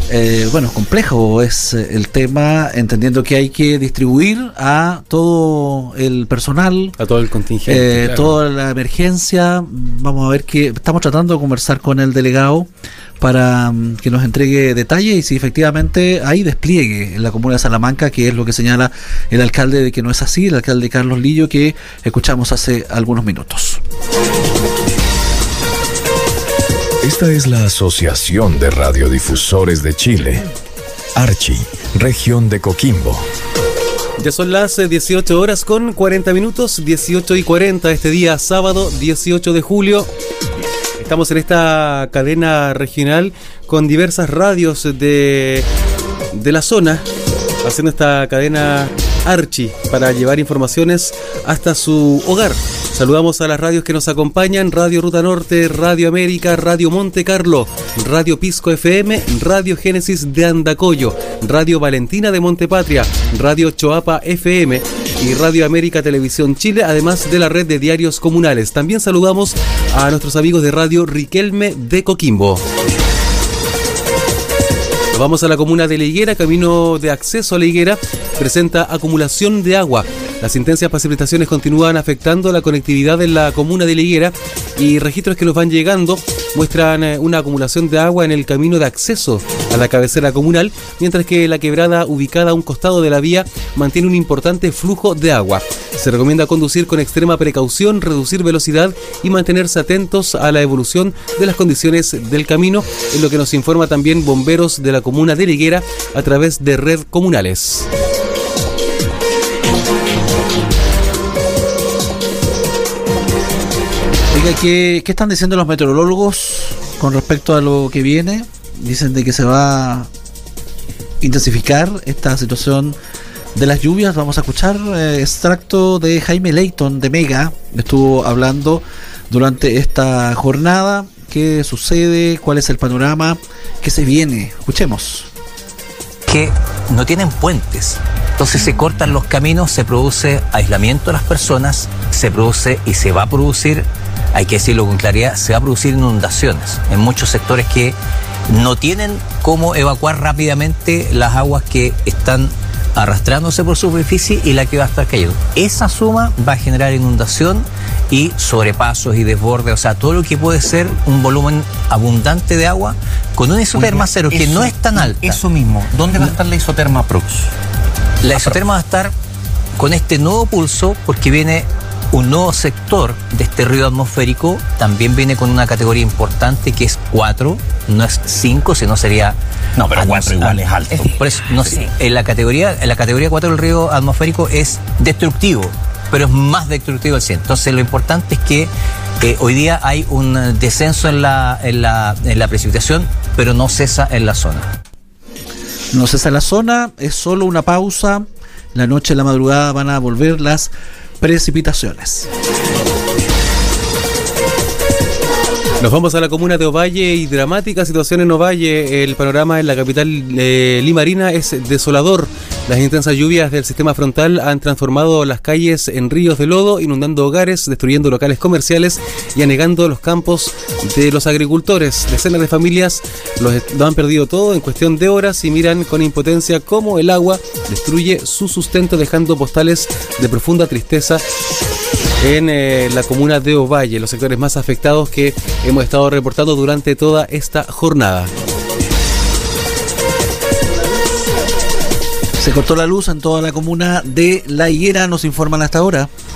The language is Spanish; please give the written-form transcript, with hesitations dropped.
complejo es el tema, entendiendo que hay que distribuir a todo el personal, a todo el contingente, claro, toda la emergencia. Vamos a ver que estamos tratando de conversar con el delegado para que nos entregue detalles y si efectivamente hay despliegue en la comuna de Salamanca, que es lo que señala el alcalde de que no es así, el alcalde Carlos Lillo, que escuchamos hace algunos minutos. Esta es la Asociación de Radiodifusores de Chile, Archi, región de Coquimbo. Ya son las 18 horas con 40 minutos, 18:40 este día sábado 18 de julio. Estamos en esta cadena regional con diversas radios de la zona, haciendo esta cadena Archi para llevar informaciones hasta su hogar. Saludamos a las radios que nos acompañan: Radio Ruta Norte, Radio América, Radio Monte Carlo, Radio Pisco FM, Radio Génesis de Andacollo, Radio Valentina de Montepatria, Radio Choapa FM y Radio América Televisión Chile, además de la red de diarios comunales. También saludamos a nuestros amigos de Radio Riquelme de Coquimbo. Nos vamos a la comuna de La Higuera. Camino de acceso a La Higuera presenta acumulación de agua. Las intensas precipitaciones continúan afectando la conectividad en la comuna de La Higuera y registros que nos van llegando muestran una acumulación de agua en el camino de acceso a la cabecera comunal, mientras que la quebrada ubicada a un costado de la vía mantiene un importante flujo de agua. Se recomienda conducir con extrema precaución, reducir velocidad y mantenerse atentos a la evolución de las condiciones del camino, en lo que nos informa también bomberos de la comuna de La Higuera a través de red comunales. ¿Qué están diciendo los meteorólogos con respecto a lo que viene? Dicen de que se va a intensificar esta situación de las lluvias. Vamos a escuchar extracto de Jaime Leighton de Mega. Estuvo hablando durante esta jornada. ¿Qué sucede? ¿Cuál es el panorama? ¿Qué se viene? Escuchemos. Que no tienen puentes. Entonces se cortan los caminos, se produce aislamiento de las personas, se produce y se va a producir, hay que decirlo con claridad, se va a producir inundaciones en muchos sectores que no tienen cómo evacuar rápidamente las aguas que están arrastrándose por superficie y la que va a estar cayendo. Esa suma va a generar inundación y sobrepasos y desbordes, o sea, todo lo que puede ser un volumen abundante de agua con una isoterma cero que no es tan alta. Eso mismo, ¿dónde va a estar la isoterma prox? La isoterma va a estar con este nuevo pulso porque viene un nuevo sector de este río atmosférico, también viene con una categoría importante que es 4, no es 5, sino sería... No, pero 4 igual es alto. Por eso, no sé, en la categoría 4 del río atmosférico es destructivo, pero es más destructivo al 100. Entonces lo importante es que hoy día hay un descenso en la precipitación, pero no cesa en la zona. No cesa en la zona, es solo una pausa. La noche y la madrugada van a volver las precipitaciones. Nos vamos a la comuna de Ovalle y dramática situación en Ovalle. El panorama en la capital limarina es desolador. Las intensas lluvias del sistema frontal han transformado las calles en ríos de lodo, inundando hogares, destruyendo locales comerciales y anegando los campos de los agricultores. Decenas de familias lo han perdido todo en cuestión de horas y miran con impotencia cómo el agua destruye su sustento, dejando postales de profunda tristeza en la comuna de Ovalle, los sectores más afectados que hemos estado reportando durante toda esta jornada. Se cortó la luz en toda la comuna de La Higuera, nos informan hasta ahora.